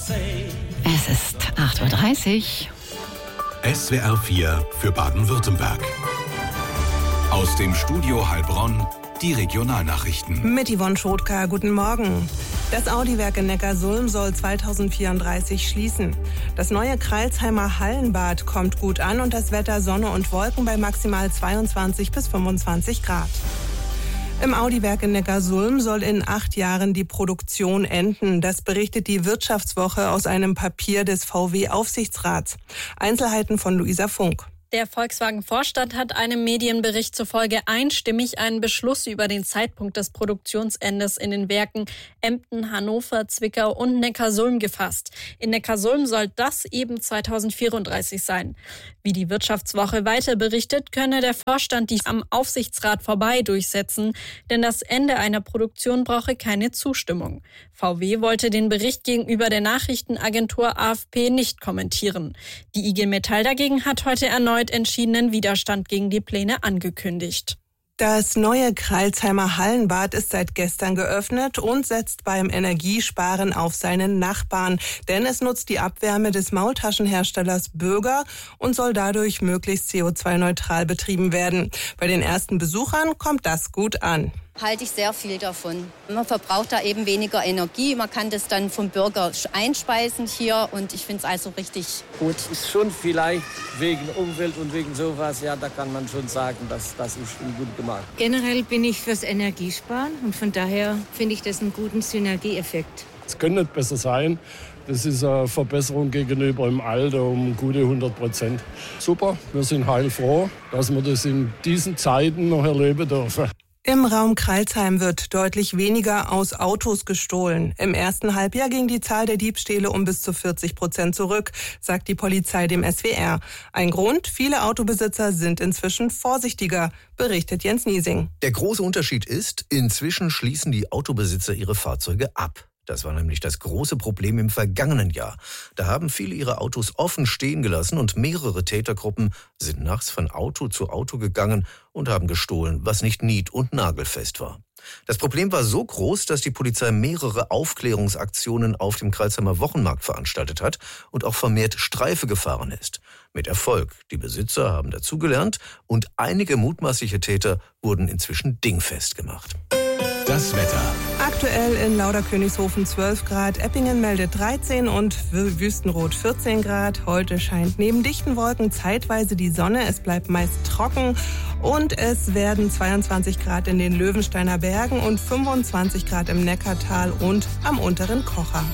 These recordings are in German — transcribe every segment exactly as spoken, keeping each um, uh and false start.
Es ist acht Uhr dreißig. S W R vier für Baden-Württemberg. Aus dem Studio Heilbronn die Regionalnachrichten. Mit Yvonne Schotka, guten Morgen. Das Audi-Werk in Neckarsulm soll zweitausendvierunddreißig schließen. Das neue Crailsheimer Hallenbad kommt gut an und das Wetter Sonne und Wolken bei maximal zweiundzwanzig bis fünfundzwanzig Grad. Im Audi-Werk in Neckarsulm soll in acht Jahren die Produktion enden. Das berichtet die Wirtschaftswoche aus einem Papier des V W-Aufsichtsrats. Einzelheiten von Luisa Funk. Der Volkswagen-Vorstand hat einem Medienbericht zufolge einstimmig einen Beschluss über den Zeitpunkt des Produktionsendes in den Werken Emden, Hannover, Zwickau und Neckarsulm gefasst. In Neckarsulm soll das eben zweitausendvierunddreißig sein. Wie die Wirtschaftswoche weiter berichtet, könne der Vorstand dies am Aufsichtsrat vorbei durchsetzen, denn das Ende einer Produktion brauche keine Zustimmung. V W wollte den Bericht gegenüber der Nachrichtenagentur A F P nicht kommentieren. Die I G Metall dagegen hat heute erneut entschiedenen Widerstand gegen die Pläne angekündigt. Das neue Crailsheimer Hallenbad ist seit gestern geöffnet und setzt beim Energiesparen auf seinen Nachbarn. Denn es nutzt die Abwärme des Maultaschenherstellers Böger und soll dadurch möglichst C O zwei neutral betrieben werden. Bei den ersten Besuchern kommt das gut an. Halte ich sehr viel davon. Man verbraucht da eben weniger Energie. Man kann das dann vom Bürger einspeisen hier und ich finde es also richtig gut. Ist schon vielleicht wegen Umwelt und wegen sowas, ja, da kann man schon sagen, dass das ist schon gut gemacht. Generell bin ich fürs Energiesparen und von daher finde ich das einen guten Synergieeffekt. Es könnte nicht besser sein. Das ist eine Verbesserung gegenüber im Alter um gute hundert Prozent. Super, wir sind heilfroh, dass wir das in diesen Zeiten noch erleben dürfen. Im Raum Crailsheim wird deutlich weniger aus Autos gestohlen. Im ersten Halbjahr ging die Zahl der Diebstähle um bis zu vierzig Prozent zurück, sagt die Polizei dem S W R. Ein Grund, viele Autobesitzer sind inzwischen vorsichtiger, berichtet Jens Niesing. Der große Unterschied ist, inzwischen schließen die Autobesitzer ihre Fahrzeuge ab. Das war nämlich das große Problem im vergangenen Jahr. Da haben viele ihre Autos offen stehen gelassen und mehrere Tätergruppen sind nachts von Auto zu Auto gegangen und haben gestohlen, was nicht nied- und nagelfest war. Das Problem war so groß, dass die Polizei mehrere Aufklärungsaktionen auf dem Crailsheimer Wochenmarkt veranstaltet hat und auch vermehrt Streife gefahren ist. Mit Erfolg. Die Besitzer haben dazugelernt und einige mutmaßliche Täter wurden inzwischen dingfest gemacht. Das Wetter. Aktuell in Lauderkönigshofen zwölf Grad, Eppingen meldet dreizehn und Wüstenrot vierzehn Grad. Heute scheint neben dichten Wolken zeitweise die Sonne. Es bleibt meist trocken und es werden zweiundzwanzig Grad in den Löwensteiner Bergen und fünfundzwanzig Grad im Neckartal und am unteren Kocher.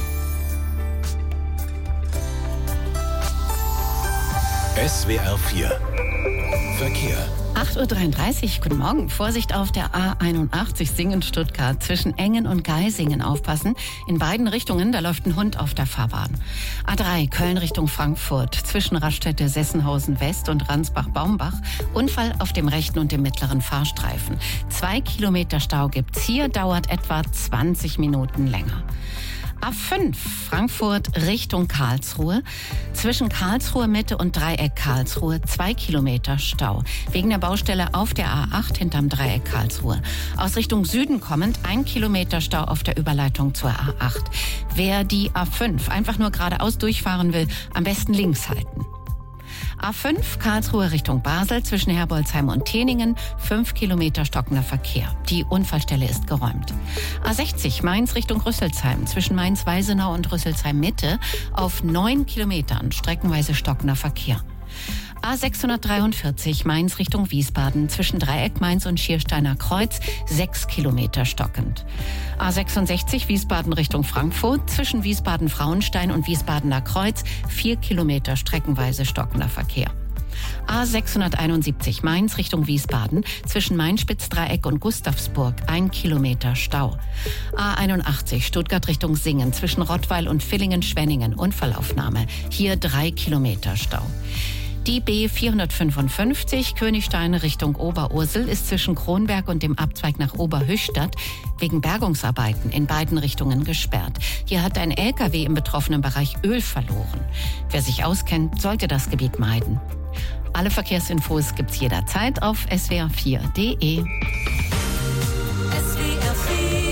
S W R vier Verkehr. acht Uhr dreiunddreißig, guten Morgen. Vorsicht auf der A einundachtzig Singen-Stuttgart. Zwischen Engen und Geisingen aufpassen. In beiden Richtungen, da läuft ein Hund auf der Fahrbahn. A drei Köln Richtung Frankfurt. Zwischen Raststätte Sessenhausen West und Ransbach-Baumbach. Unfall auf dem rechten und dem mittleren Fahrstreifen. Zwei Kilometer Stau gibt's hier, dauert etwa zwanzig Minuten länger. A fünf Frankfurt Richtung Karlsruhe. Zwischen Karlsruhe Mitte und Dreieck Karlsruhe zwei Kilometer Stau. Wegen der Baustelle auf der A acht hinterm Dreieck Karlsruhe. Aus Richtung Süden kommend ein Kilometer Stau auf der Überleitung zur A acht. Wer die A fünf einfach nur geradeaus durchfahren will, am besten links halten. A fünf Karlsruhe Richtung Basel zwischen Herbolzheim und Teningen, fünf Kilometer stockender Verkehr. Die Unfallstelle ist geräumt. A sechzig Mainz Richtung Rüsselsheim zwischen Mainz-Weisenau und Rüsselsheim Mitte auf neun Kilometern streckenweise stockender Verkehr. A sechshundertdreiundvierzig Mainz Richtung Wiesbaden zwischen Dreieck Mainz und Schiersteiner Kreuz sechs Kilometer stockend. A sechsundsechzig Wiesbaden Richtung Frankfurt zwischen Wiesbaden-Frauenstein und Wiesbadener Kreuz vier Kilometer streckenweise stockender Verkehr. A sechshunderteinundsiebzig Mainz Richtung Wiesbaden zwischen Main-Spitz-Dreieck und Gustavsburg ein Kilometer Stau. A einundachtzig Stuttgart Richtung Singen zwischen Rottweil und Villingen-Schwenningen Unfallaufnahme. Hier drei Kilometer Stau. Die B vierhundertfünfundfünfzig Königstein Richtung Oberursel ist zwischen Kronberg und dem Abzweig nach Oberhöchstadt wegen Bergungsarbeiten in beiden Richtungen gesperrt. Hier hat ein L K W im betroffenen Bereich Öl verloren. Wer sich auskennt, sollte das Gebiet meiden. Alle Verkehrsinfos gibt's jederzeit auf s w r vier punkt d e. Mit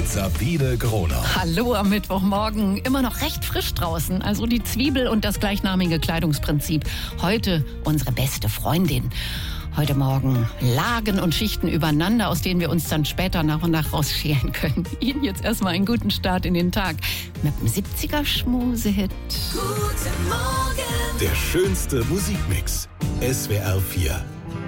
mit Sabine Gronau. Hallo am Mittwochmorgen. Immer noch recht frisch draußen. Also die Zwiebel und das gleichnamige Kleidungsprinzip. Heute unsere beste Freundin. Heute Morgen Lagen und Schichten übereinander, aus denen wir uns dann später nach und nach rausscheren können. Ihnen jetzt erstmal einen guten Start in den Tag mit dem siebziger-Schmusehit. Guten Morgen. Der schönste Musikmix. S W R vier.